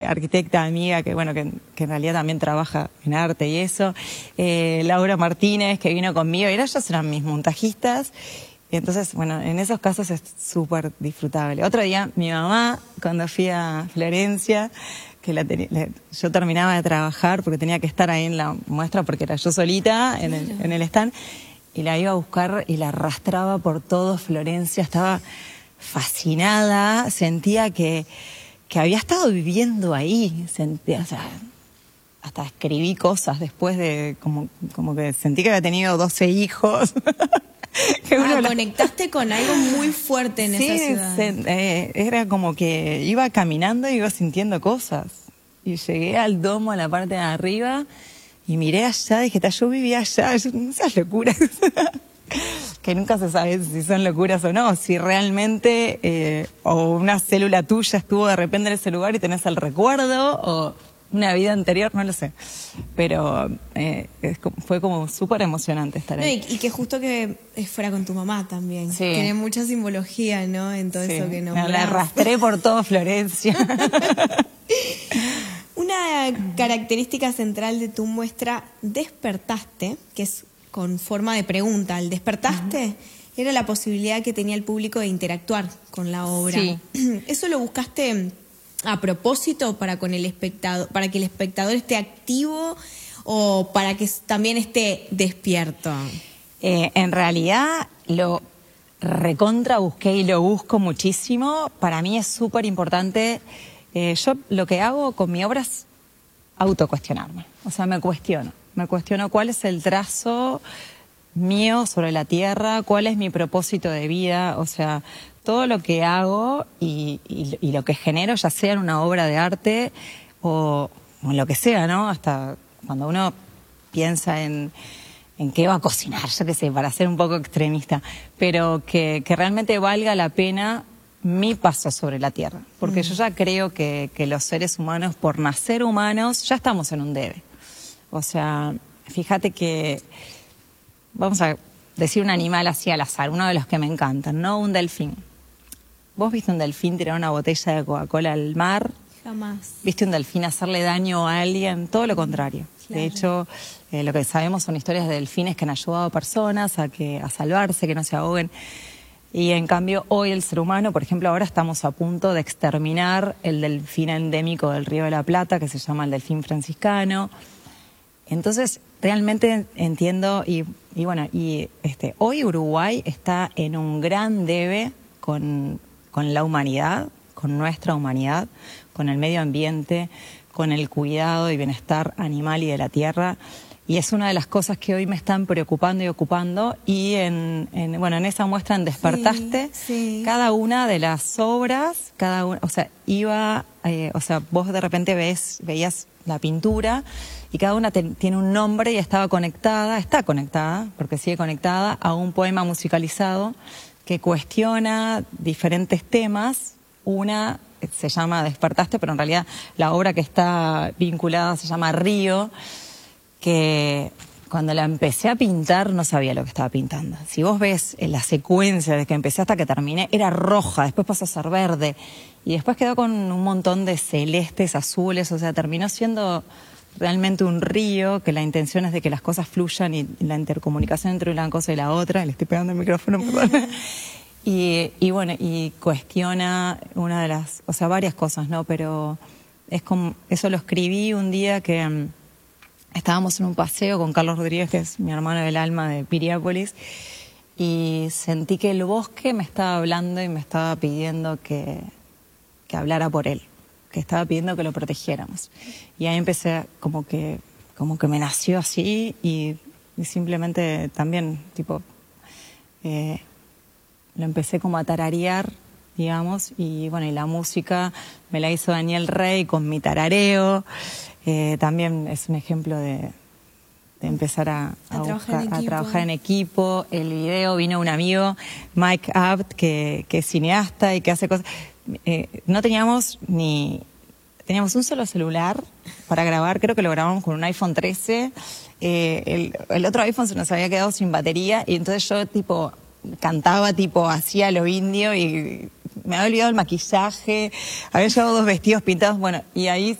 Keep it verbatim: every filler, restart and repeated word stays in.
arquitecta amiga que, bueno, que, que en realidad también trabaja en arte y eso. Eh, Laura Martínez, que vino conmigo, y ellos eran mis montajistas. Y entonces, bueno, en esos casos es súper disfrutable. Otro día, mi mamá, cuando fui a Florencia, que la la, yo terminaba de trabajar porque tenía que estar ahí en la muestra porque era yo solita en el, en el stand, y la iba a buscar y la arrastraba por todo Florencia, estaba fascinada, sentía que, que había estado viviendo ahí, sentía, o sea, hasta escribí cosas después de, como, como que sentí que había tenido doce hijos. Que ah, conectaste la... con algo muy fuerte en sí, esa ciudad. Se, eh, era como que iba caminando y iba sintiendo cosas. Y llegué al domo, a la parte de arriba, y miré allá, dije, yo vivía allá, esas locuras. Que nunca se sabe si son locuras o no, si realmente eh, o una célula tuya estuvo de repente en ese lugar y tenés el recuerdo, o una vida anterior, no lo sé. Pero eh, es, fue como súper emocionante estar ahí. No, y, y que justo que fuera con tu mamá también. Sí. Tiene mucha simbología, ¿no? En todo sí. eso que nombrás. La arrastré por todo Florencia. Una característica central de tu muestra, Despertaste, que es con forma de pregunta. El despertaste uh-huh. era la posibilidad que tenía el público de interactuar con la obra. Sí. ¿Eso lo buscaste a propósito para con el espectador, para que el espectador esté activo o para que también esté despierto? Eh, en realidad lo recontra busqué y lo busco muchísimo. Para mí es súper importante. Eh, yo lo que hago con mi obra es autocuestionarme. O sea, me cuestiono. Me cuestiono cuál es el trazo mío sobre la tierra, cuál es mi propósito de vida, o sea, todo lo que hago y, y, y lo que genero, ya sea en una obra de arte o, o en lo que sea, ¿no? Hasta cuando uno piensa en, en qué va a cocinar, yo qué sé, para ser un poco extremista, pero que, que realmente valga la pena mi paso sobre la tierra, porque mm. yo ya creo que, que los seres humanos, por nacer humanos, ya estamos en un debe. O sea, fíjate que, vamos a decir un animal así al azar, uno de los que me encantan, ¿no? Un delfín. ¿Vos viste un delfín tirar una botella de Coca-Cola al mar? Jamás. ¿Viste un delfín hacerle daño a alguien? Todo lo contrario. Claro. De hecho, eh, lo que sabemos son historias de delfines que han ayudado a personas a, que, a salvarse, que no se ahoguen. Y en cambio, hoy el ser humano, por ejemplo, ahora estamos a punto de exterminar el delfín endémico del Río de la Plata, que se llama el delfín franciscano. Entonces, realmente entiendo, y, y bueno, y este, hoy Uruguay está en un gran debe con, con la humanidad, con nuestra humanidad, con el medio ambiente, con el cuidado y bienestar animal y de la tierra. Y es una de las cosas que hoy me están preocupando y ocupando. Y en, en bueno, en esa muestra en Despertaste, sí, sí. cada una de las obras, cada una, o sea, iba, eh, o sea, vos de repente ves, veías la pintura y cada una te, tiene un nombre y estaba conectada, está conectada, porque sigue conectada a un poema musicalizado que cuestiona diferentes temas. Una se llama Despertaste, pero en realidad la obra que está vinculada se llama Río, que cuando la empecé a pintar no sabía lo que estaba pintando. Si vos ves en la secuencia desde que empecé hasta que terminé, era roja, después pasó a ser verde y después quedó con un montón de celestes, azules, o sea, terminó siendo realmente un río, que la intención es de que las cosas fluyan y la intercomunicación entre una cosa y la otra. Le estoy pegando el micrófono, perdón. Y, y bueno, y cuestiona una de las, o sea, varias cosas, ¿no? Pero es como, eso lo escribí un día que um, estábamos en un paseo con Carlos Rodríguez, que es mi hermano del alma de Piriápolis, y sentí que el bosque me estaba hablando y me estaba pidiendo que, que hablara por él, que estaba pidiendo que lo protegiéramos. Y ahí empecé como que, como que me nació así y, y simplemente también, tipo, eh, lo empecé como a tararear, digamos, y bueno, y la música me la hizo Daniel Rey con mi tarareo. Eh, también es un ejemplo de, de empezar a, a, a, buscar, trabajar a trabajar en equipo. El video vino un amigo, Mike Abt, que, que es cineasta y que hace cosas. Eh, no teníamos ni... Teníamos un solo celular para grabar, creo que lo grabamos con un iPhone trece. Eh, el, el otro iPhone se nos había quedado sin batería y entonces yo, tipo... cantaba tipo hacía lo indio y me había olvidado el maquillaje, había llevado dos vestidos pintados, bueno, y ahí